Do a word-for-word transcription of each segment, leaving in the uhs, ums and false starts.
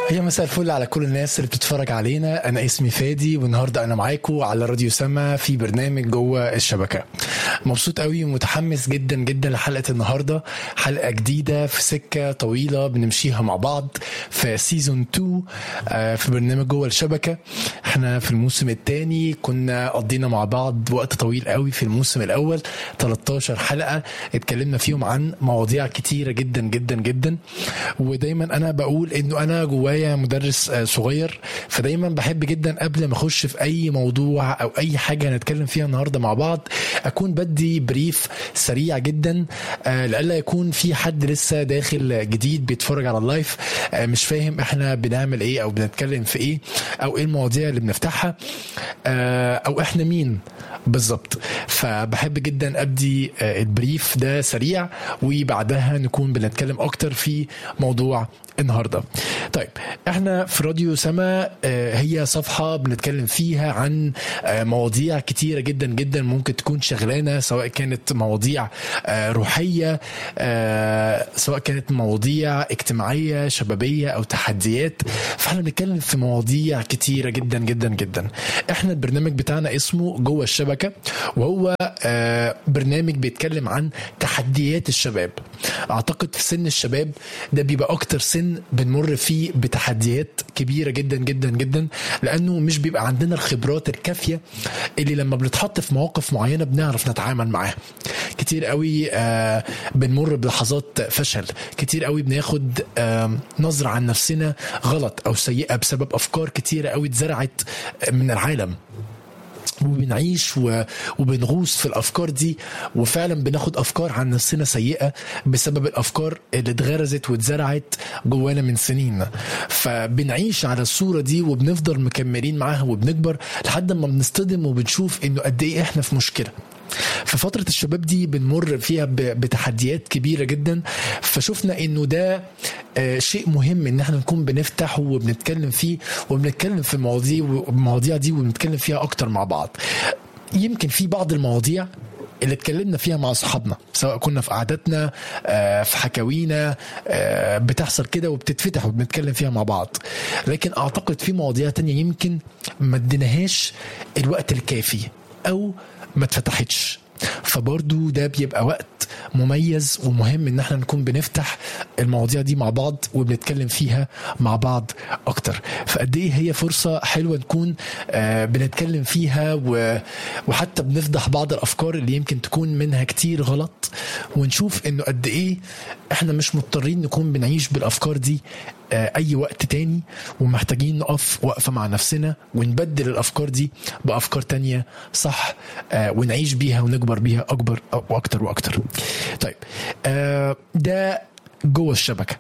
يا مساء الفل على كل الناس اللي بتتفرج علينا. انا اسمي فادي والنهارده انا معاكم على راديو سما في برنامج جوه الشبكه. مبسوط قوي ومتحمس جدا جدا لحلقه النهارده، حلقه جديده في سكه طويله بنمشيها مع بعض في سيزون اتنين في برنامج جوه الشبكه. احنا في الموسم الثاني كنا قضينا مع بعض وقت طويل قوي. في الموسم الاول تلتاشر حلقه اتكلمنا فيهم عن مواضيع كتيره جدا جدا جدا، ودايما انا بقول انه انا جوايا مدرس صغير، فدايما بحب جدا قبل ما اخش في اي موضوع او اي حاجه هنتكلم فيها النهارده مع بعض اكون بدي بريف سريع جدا، لألا يكون في حد لسه داخل جديد بيتفرج على اللايف مش فاهم احنا بنعمل ايه او بنتكلم في ايه او ايه المواضيع اللي بنفتحها او احنا مين بالظبط. فبحب جدا ابدي البريف ده سريع وبعدها نكون بنتكلم اكتر في موضوع النهارده. طيب احنا في راديو سما هي صفحه بنتكلم فيها عن مواضيع كتيره جدا جدا ممكن تكون شغلانه، سواء كانت مواضيع روحيه، سواء كانت مواضيع اجتماعيه شبابيه او تحديات. فاحنا بنتكلم في مواضيع كتيره جدا جدا جدا. احنا البرنامج بتاعنا اسمه جوه الشبكه، وهو برنامج بيتكلم عن تحديات الشباب. اعتقد في سن الشباب ده بيبقى اكتر سن بنمر فيه بتحديات كبيرة جدا جدا جدا، لأنه مش بيبقى عندنا الخبرات الكافية اللي لما بنتحط في مواقف معينة بنعرف نتعامل معاها. كتير قوي آه بنمر بلحظات فشل، كتير قوي بناخد آه نظرة عن نفسنا غلط أو سيئة بسبب أفكار كتيرة قوي اتزرعت من العالم، وبنعيش وبنغوص في الأفكار دي، وفعلا بناخد أفكار عن نفسنا سيئة بسبب الأفكار اللي اتغرزت واتزرعت جوانا من سنين. فبنعيش على الصورة دي وبنفضل مكملين معاها وبنكبر لحد ما بنصطدم وبنشوف إنه قد إيه إحنا في مشكلة. في فترة الشباب دي بنمر فيها بتحديات كبيرة جدا، فشوفنا انه ده شيء مهم ان احنا نكون بنفتح وبنتكلم فيه وبنتكلم في المواضيع المواضيع دي وبنتكلم فيها اكتر مع بعض. يمكن في بعض المواضيع اللي اتكلمنا فيها مع صحابنا، سواء كنا في قعدتنا في حكاوينا بتحصل كده وبتتفتح وبنتكلم فيها مع بعض، لكن اعتقد في مواضيع تانية يمكن ما اديناهاش الوقت الكافي او ما اتفتحتش. فبرضو ده بيبقى وقت مميز ومهم ان احنا نكون بنفتح المواضيع دي مع بعض وبنتكلم فيها مع بعض اكتر. فقد ايه هي فرصة حلوة نكون آه بنتكلم فيها وحتى بنفضح بعض الافكار اللي يمكن تكون منها كتير غلط، ونشوف انه قد ايه احنا مش مضطرين نكون بنعيش بالافكار دي آه اي وقت تاني، ومحتاجين نقف وقفة مع نفسنا ونبدل الافكار دي بافكار تانية صح آه ونعيش بيها ونكبر بيها اكبر واكتر واكتر. طيب آه ده جوه الشبكة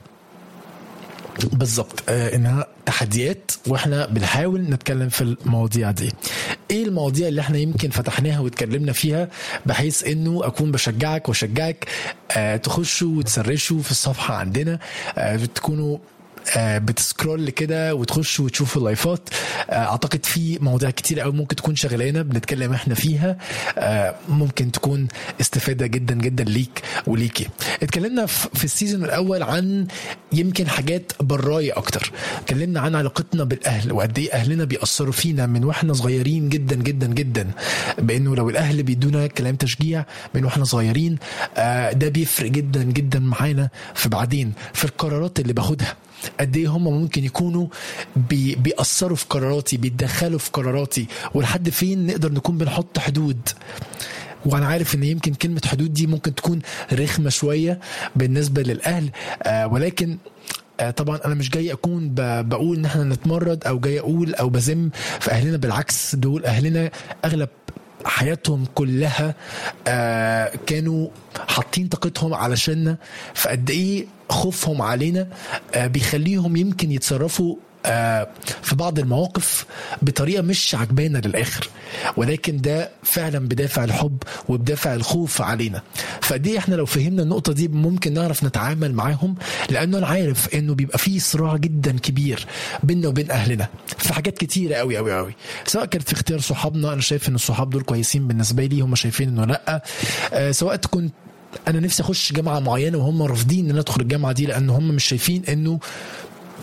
بالظبط، آه انها تحديات واحنا بنحاول نتكلم في المواضيع دي. ايه المواضيع اللي احنا يمكن فتحناها واتكلمنا فيها، بحيث انه اكون بشجعك وشجعك آه تخشوا وتسرشوا في الصفحة عندنا، آه تكونوا بتسكرول كده وتخش وتشوف اللايفات. اعتقد في مواضيع كتير قوي ممكن تكون شغلانه بنتكلم احنا فيها، ممكن تكون استفاده جدا جدا ليك وليكي. اتكلمنا في السيزون الاول عن يمكن حاجات برايه اكتر، اتكلمنا عن علاقتنا بالاهل وقد ايه اهلنا بيأثروا فينا من واحنا صغيرين جدا جدا جدا، بانه لو الاهل بيدونا كلام تشجيع من واحنا صغيرين ده بيفرق جدا جدا معانا في بعدين في القرارات اللي باخدها. قد ايه هم ممكن يكونوا بي بيأثروا في قراراتي، بيتدخلوا في قراراتي، ولحد فين نقدر نكون بنحط حدود. وانا عارف ان يمكن كلمة حدود دي ممكن تكون رخمة شوية بالنسبة للأهل، آه ولكن آه طبعا انا مش جاي اكون بقول ان احنا نتمرد او جاي اقول او بذم في اهلنا، بالعكس دول اهلنا اغلب حياتهم كلها آه كانوا حاطين طاقتهم علشاننا. فقد ايه خوفهم علينا آه بيخليهم يمكن يتصرفوا آه في بعض المواقف بطريقة مش عجبانة للآخر، ولكن ده فعلا بدافع الحب وبدافع الخوف علينا. فدي احنا لو فهمنا النقطة دي ممكن نعرف نتعامل معاهم، لأنه أنا عارف إنه بيبقى فيه صراع جدا كبير بيننا وبين أهلنا في حاجات كتيرة قوي قوي قوي، سواء كانت في اختيار صحابنا. أنا شايف إن الصحاب دول كويسين بالنسبة لي، هم شايفين إنه لأ. آه سواء تكون انا نفسي اخش جامعه معينه وهم رافضين ان انا ادخل الجامعه دي، لان هم مش شايفين انه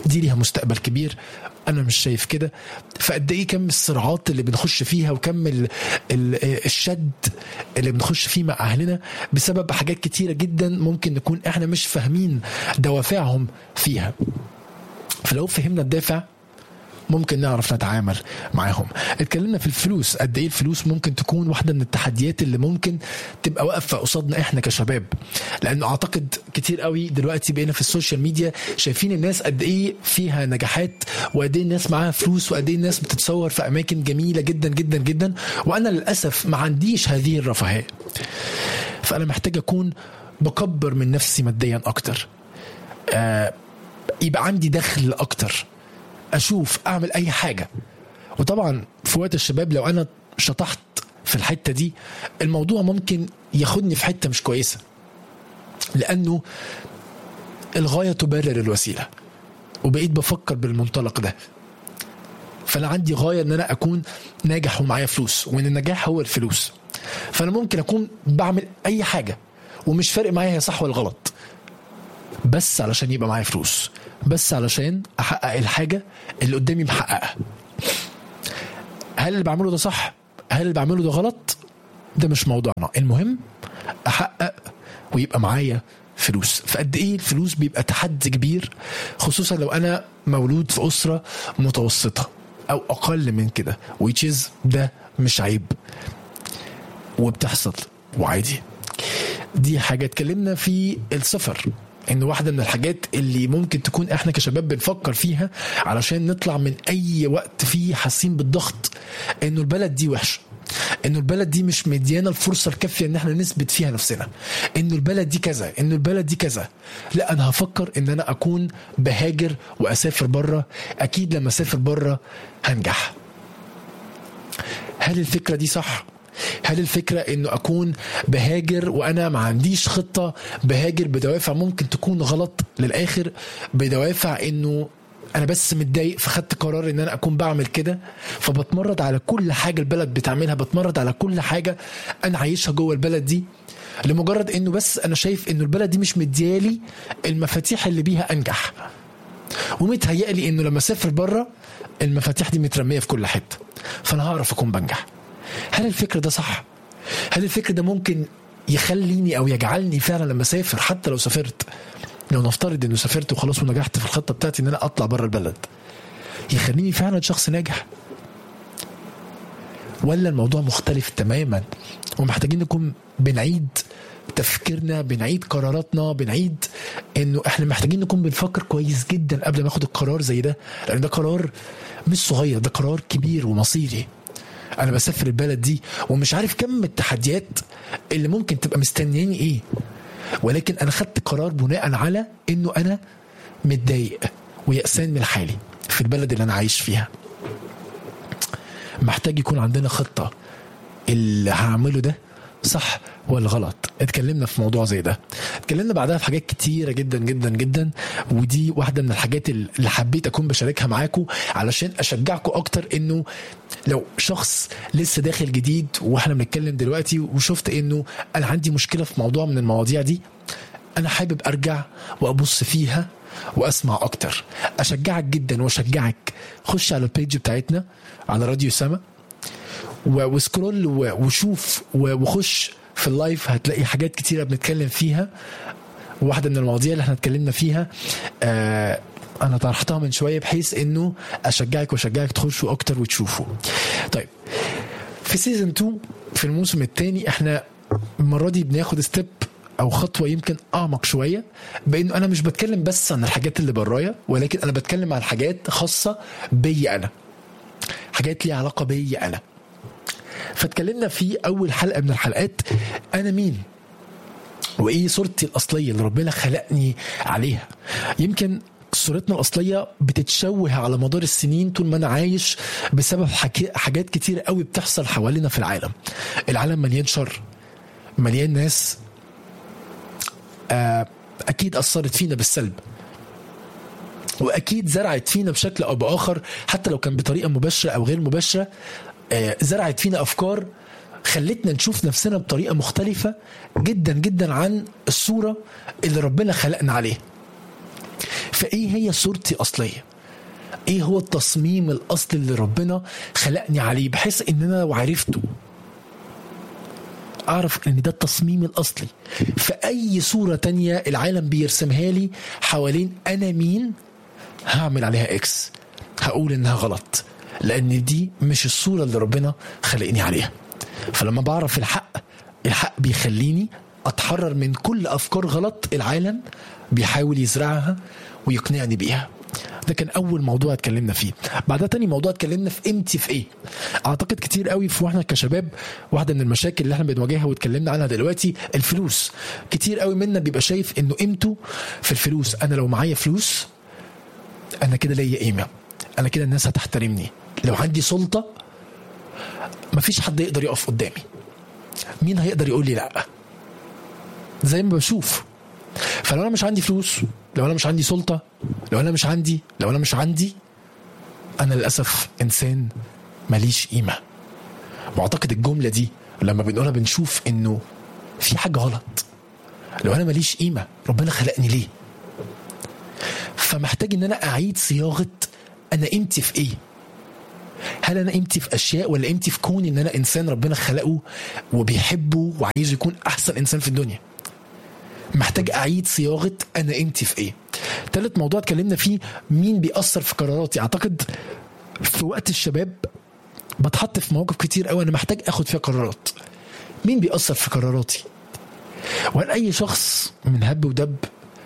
دي ليها مستقبل كبير، انا مش شايف كده. فقد ايه كم الصراعات اللي بنخش فيها وكم ال ال الشد اللي بنخش فيه مع اهلنا بسبب حاجات كتيرة جدا ممكن نكون احنا مش فاهمين دوافعهم فيها. فلو فهمنا الدافع ممكن نعرف نتعامل معاهم. اتكلمنا في الفلوس، قد ايه الفلوس ممكن تكون واحدة من التحديات اللي ممكن تبقى واقفة قصادنا احنا كشباب، لانه اعتقد كتير قوي دلوقتي بقينا في السوشيال ميديا شايفين الناس قد ايه فيها نجاحات، وقد ايه الناس معاها فلوس، وقد ايه الناس بتتصور في اماكن جميلة جدا جدا جدا، وانا للاسف ما عنديش هذه الرفاهية. فانا محتاج اكون بكبر من نفسي ماديا اكتر، آه يبقى عندي دخل اكتر، اشوف اعمل اي حاجة. وطبعا في وقت الشباب لو انا شطحت في الحتة دي الموضوع ممكن ياخدني في حتة مش كويسة، لانه الغاية تبرر الوسيلة، وبقيت بفكر بالمنطلق ده. فانا عندي غاية ان انا اكون ناجح ومعايا فلوس، وان النجاح هو الفلوس. فانا ممكن اكون بعمل اي حاجة ومش فارق معايا هي صح ولا غلط، بس علشان يبقى معايا فلوس، بس علشان احقق الحاجة اللي قدامي محققها. هل اللي بعمله ده صح؟ هل اللي بعمله ده غلط؟ ده مش موضوعنا، المهم احقق ويبقى معايا فلوس. فقد ايه الفلوس بيبقى تحدي كبير، خصوصا لو انا مولود في اسرة متوسطة او اقل من كده، which is ده مش عيب وبتحصل وعادي. دي حاجة. اتكلمنا في السفر، انه واحدة من الحاجات اللي ممكن تكون احنا كشباب بنفكر فيها علشان نطلع من اي وقت فيه حاسين بالضغط، انه البلد دي وحشة، انه البلد دي مش مديانا الفرصة الكافية ان احنا نثبت فيها نفسنا، انه البلد دي كذا، انه البلد دي كذا. لا، انا هفكر ان انا اكون بهاجر واسافر برا. اكيد لما اسافر برا هنجح. هل الفكرة دي صح؟ هل الفكرة انه اكون بهاجر وانا ما عنديش خطة بهاجر بدوافع ممكن تكون غلط للاخر، بدوافع انه انا بس متضايق فخدت قرار ان انا اكون بعمل كده، فبتمرد على كل حاجة البلد بتعملها، بتمرد على كل حاجة انا عايشها جوه البلد دي، لمجرد انه بس انا شايف انه البلد دي مش مديالي المفاتيح اللي بيها انجح، ومتهيألي انه لما اسافر بره المفاتيح دي مترمية في كل حتة فانا هعرف اكون بنجح. هل الفكر ده صح؟ هل الفكر ده ممكن يخليني او يجعلني فعلا لما اسافر، حتى لو سافرت، لو نفترض انه سافرت وخلاص ونجحت في الخطة بتاعتي ان انا اطلع بره البلد، يخليني فعلا شخص ناجح؟ ولا الموضوع مختلف تماما ومحتاجين نكون بنعيد تفكيرنا، بنعيد قراراتنا، بنعيد انه احنا محتاجين نكون بنفكر كويس جدا قبل ما ناخد القرار زي ده، لان ده قرار مش صغير، ده قرار كبير ومصيري. انا بسافر البلد دي ومش عارف كم التحديات اللي ممكن تبقى مستنياني ايه، ولكن انا خدت قرار بناء على انه انا متضايق ويأسان من حالي في البلد اللي انا عايش فيها. محتاج يكون عندنا خطة اللي هعمله ده صح ولا غلط. اتكلمنا في موضوع زي ده، اتكلمنا بعدها في حاجات كتيرة جدا جدا جدا، ودي واحدة من الحاجات اللي حبيت اكون بشاركها معاكم علشان اشجعكم اكتر. انه لو شخص لسه داخل جديد واحنا بنتكلم دلوقتي وشفت انه انا عندي مشكلة في موضوع من المواضيع دي، انا حابب ارجع وابص فيها واسمع اكتر، اشجعك جدا واشجعك خش على البيج بتاعتنا على راديو سما وسكرول وشوف وخش في اللايف، هتلاقي حاجات كتيرة بنتكلم فيها. واحدة من المواضيع اللي احنا اتكلمنا فيها آه انا طرحتها من شوية بحيث انه اشجعك واشجعك تخشوا اكتر وتشوفوا. طيب في سيزن اتنين في الموسم الثاني احنا المرة دي بناخد ستيب او خطوة يمكن اعمق شوية، بانه انا مش بتكلم بس عن الحاجات اللي برايا، ولكن انا بتكلم عن حاجات خاصة بي انا، حاجات ليها علاقة بي انا. فاتكلمنا في اول حلقة من الحلقات انا مين وايه صورتي الاصلية اللي ربنا خلقني عليها. يمكن صورتنا الاصلية بتتشوه على مدار السنين طول ما انا عايش بسبب حاجات كتير قوي بتحصل حوالينا في العالم. العالم مليان شر، مليان ناس اكيد اثرت فينا بالسلب، واكيد زرعت فينا بشكل او باخر، حتى لو كان بطريقة مباشرة او غير مباشرة، زرعت فينا أفكار خلتنا نشوف نفسنا بطريقة مختلفة جدا جدا عن الصورة اللي ربنا خلقنا عليه. في فايه هي صورتي الاصليه؟ ايه هو التصميم الاصلي اللي ربنا خلقني عليه، بحيث ان انا لو عرفته اعرف ان ده التصميم الاصلي. فاي صورة تانية العالم بيرسمها لي حوالين انا مين، هعمل عليها اكس، هقول انها غلط، لان دي مش الصورة اللي ربنا خلقني عليها. فلما بعرف الحق، الحق بيخليني اتحرر من كل افكار غلط العالم بيحاول يزرعها ويقنعني بيها. ده كان اول موضوع اتكلمنا فيه. بعدها تاني موضوع اتكلمنا في قيمتي في ايه. اعتقد كتير قوي في واحنا كشباب واحده من المشاكل اللي احنا بنواجهها واتكلمنا عنها دلوقتي الفلوس. كتير قوي منا بيبقى شايف انه قيمته في الفلوس. انا لو معايا فلوس انا كده ليا قيمه، انا كده الناس هتحترمني. لو عندي سلطه مفيش حد يقدر يقف قدامي. مين هيقدر يقول لي لا؟ زي ما بشوف. فلو انا مش عندي فلوس، لو انا مش عندي سلطة، لو انا مش عندي لو انا مش عندي انا للأسف انسان ماليش قيمة. واعتقد الجملة دي لما بنقولها بنشوف انه في حاجة غلط. لو انا ماليش قيمة ربنا خلقني ليه؟ فمحتاج ان انا اعيد صياغة انا قيمتي في ايه. هل انا قيمتي في اشياء، ولا قيمتي في كون ان انا انسان ربنا خلقه وبيحبه وعايز يكون احسن انسان في الدنيا؟ محتاج اعيد صياغه انا قيمتي في ايه. ثالث موضوع اتكلمنا فيه مين بيأثر في قراراتي. اعتقد في وقت الشباب بتحط في مواقف كتير قوي انا محتاج اخد فيها قرارات. مين بيأثر في قراراتي؟ وهل اي شخص من هب ودب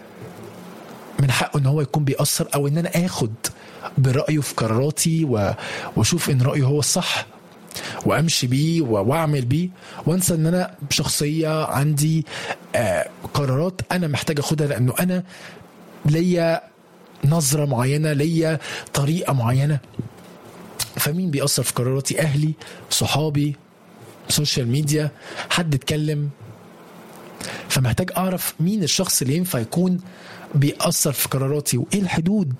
من حقه ان هو يكون بيأثر، او ان انا اخد برأيه في قراراتي واشوف ان رأيه هو الصح وامشي بيه واعمل بيه، وانسى ان انا بشخصيه عندي آه قرارات انا محتاج اخدها، لانه انا ليا نظره معينه، ليا طريقه معينه. فمين بيأثر في قراراتي؟ اهلي، صحابي، سوشيال ميديا، حد اتكلم. فمحتاج اعرف مين الشخص اللي ينفع يكون بيأثر في قراراتي، وايه الحدود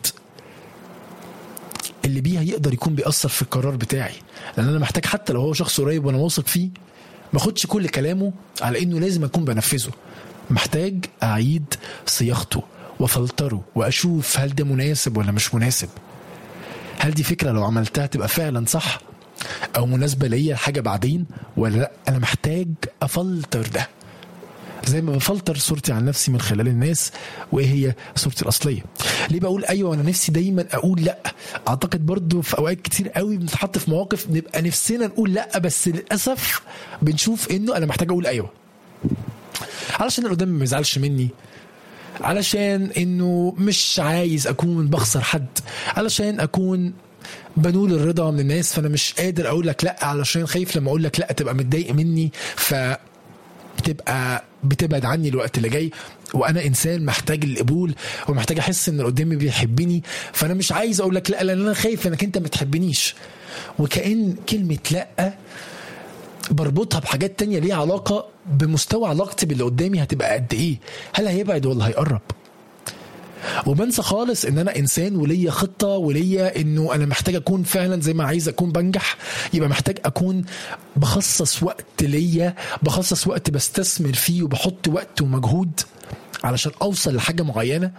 اللي بيها يقدر يكون بيأثر في القرار بتاعي. لأن أنا محتاج حتى لو هو شخص قريب وأنا واثق فيه ما أخدش كل كلامه على إنه لازم أكون بنفذه. محتاج أعيد صياغته وفلتره وأشوف هل ده مناسب ولا مش مناسب. هل دي فكرة لو عملتها تبقى فعلا صح أو مناسبة ليا الحاجة بعدين، ولا لأ أنا محتاج أفلتر ده زي ما بفلتر صورتي عن نفسي من خلال الناس وايه هي صورتي الاصليه. ليه بقول ايوه وانا نفسي دايما اقول لا؟ اعتقد برضو في اوقات كتير قوي بنتحط في مواقف نبقى نفسنا نقول لا، بس للاسف بنشوف انه انا محتاج اقول ايوه علشان اللي قدامي ما يزعلش مني، علشان انه مش عايز اكون بخسر حد، علشان اكون بنول الرضا من الناس. فانا مش قادر اقول لك لا علشان خايف لما اقول لك لا تبقى متضايق مني ف تبقى بتبعد عني الوقت اللي جاي. وانا انسان محتاج القبول ومحتاج احس ان اللي قدامي بيحبني، فانا مش عايز اقول لك لا لان انا خايف انك انت ما تحبنيش. وكأن كلمة لا بربطها بحاجات تانية ليها علاقة بمستوى علاقتي باللي قدامي هتبقى قد ايه، هل هيبعد ولا هيقرب. وبنسى خالص ان انا انسان وليا خطة وليا انه انا محتاج اكون فعلا زي ما عايز اكون بنجح، يبقى محتاج اكون بخصص وقت ليا، بخصص وقت بستثمر فيه وبحط وقت ومجهود علشان اوصل لحاجة معينة.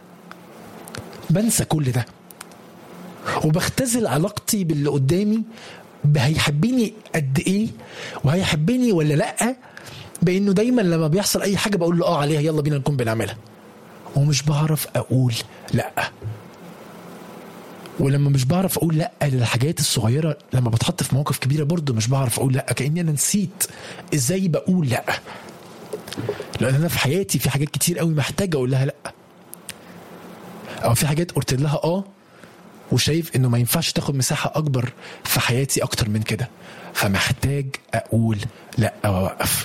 بنسى كل ده وبختزل علاقتي باللي قدامي هيحبني قد ايه وهيحبني ولا لأ، بانه دايما لما بيحصل اي حاجة بقول له اه عليها يلا بينا نكون بنعملها، ومش بعرف اقول لا. ولما مش بعرف اقول لا للحاجات الصغيرة، لما بتحط في مواقف كبيرة برضو مش بعرف اقول لا، كأني انا نسيت ازاي بقول لا. لان انا في حياتي في حاجات كتير قوي محتاج اقول لها لا، او في حاجات قلت لها اه وشايف انه ما ينفعش تاخد مساحة اكبر في حياتي اكتر من كده، فمحتاج اقول لا واوقف.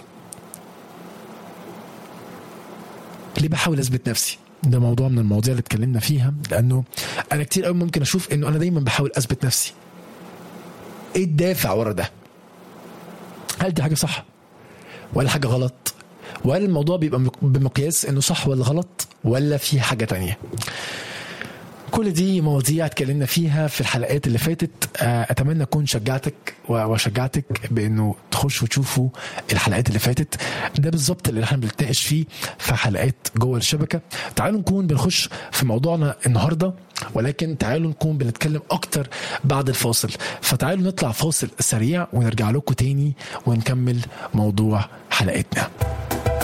ليه بحاول اثبت نفسي؟ ده موضوع من المواضيع اللي اتكلمنا فيها، لانه انا كتير قوي ممكن اشوف انه انا دايما بحاول اثبت نفسي. ايه الدافع ورا ده؟ هل دي حاجة صح ولا حاجة غلط؟ وهل الموضوع بيبقى بمقياس انه صح ولا غلط، ولا في حاجة تانية؟ كل دي مواضيع اتكلمنا فيها في الحلقات اللي فاتت. اتمنى اكون شجعتك وشجعتك بانه تخش وتشوفوا الحلقات اللي فاتت. ده بالظبط اللي احنا بنتناقش فيه في حلقات جوه الشبكه. تعالوا نكون بنخش في موضوعنا النهارده، ولكن تعالوا نكون بنتكلم اكتر بعد الفاصل. فتعالوا نطلع فاصل سريع ونرجع لكم تاني ونكمل موضوع حلقتنا.